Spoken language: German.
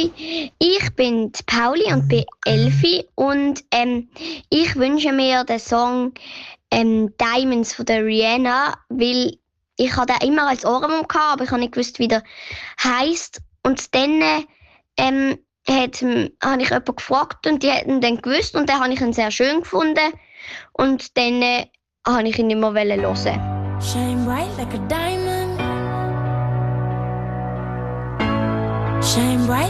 Hoi, ich bin die Pauli und bin 11 und ich wünsche mir den Song Diamonds von der Rihanna, weil ich hatte den immer als Ohrwurm gehabt, aber ich habe nicht gewusst, wie der heisst. Und dann habe ich jemanden gefragt und die hatten dann gewusst und dann habe ich ihn sehr schön gefunden und dann habe ich ihn nicht mehr hören. Shine bright like a diamond. Shine bright